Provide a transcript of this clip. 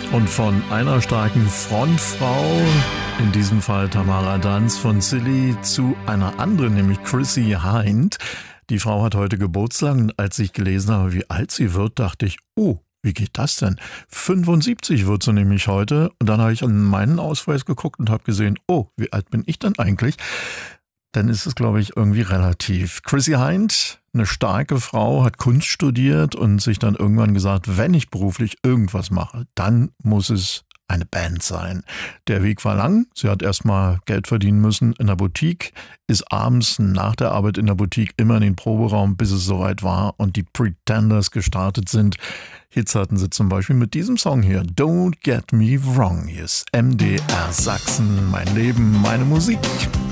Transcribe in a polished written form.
Und von einer starken Frontfrau, in diesem Fall Tamara Danz von Silly, zu einer anderen, nämlich Chrissie Hynde. Die Frau hat heute Geburtstag und als ich gelesen habe, wie alt sie wird, dachte ich, oh, wie geht das denn? 75 wird sie nämlich heute. Und dann habe ich an meinen Ausweis geguckt und habe gesehen, oh, wie alt bin ich denn eigentlich? Dann ist es, glaube ich, irgendwie relativ. Chrissie Hynde, eine starke Frau, hat Kunst studiert und sich dann irgendwann gesagt, wenn ich beruflich irgendwas mache, dann muss es eine Band sein. Der Weg war lang. Sie hat erstmal Geld verdienen müssen in der Boutique, ist abends nach der Arbeit in der Boutique immer in den Proberaum, bis es soweit war und die Pretenders gestartet sind. Hits hatten sie zum Beispiel mit diesem Song hier, Don't Get Me Wrong. Hier ist MDR Sachsen, mein Leben, meine Musik.